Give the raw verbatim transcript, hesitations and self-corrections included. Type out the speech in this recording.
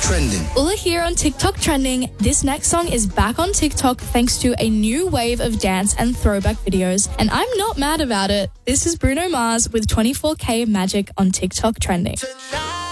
trending. Ula here on TikTok trending. This next song is back on TikTok thanks to a new wave of dance and throwback videos, and I'm not mad about it. This is Bruno Mars with twenty-four K Magic on TikTok trending.